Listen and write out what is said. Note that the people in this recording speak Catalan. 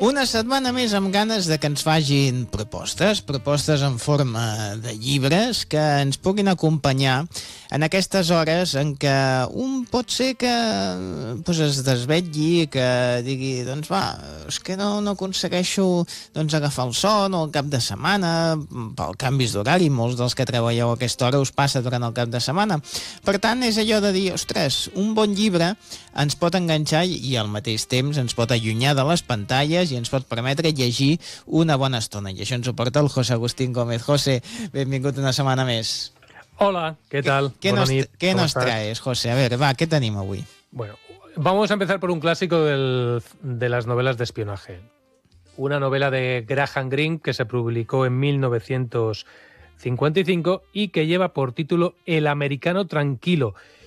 Una setmana més amb ganes de que ens facin propostes en forma de llibres que ens puguin acompanyar en aquestes hores en què un pot ser que es desvetlli, que digui, doncs va, és que no aconsegueixo agafar el son o el cap de setmana, pel canvis d'horari, molts dels que treballeu a aquesta hora us passa durant el cap de setmana. Per tant, és allò de dir, ostres, un bon llibre ens pot enganxar i al mateix temps ens pot allunyar de les pantalles i ens pot permetre llegir una bona estona. I això ens ho porta el José Agustín Gómez. José, benvingut una setmana més. Hola, ¿qué tal? ¿Qué nos traes, José? A ver, va, ¿qué te anima hoy? Bueno, vamos a empezar por un clásico de las novelas de espionaje. Una novela de Graham Greene que se publicó en 1955 y que lleva por título El americano tranquilo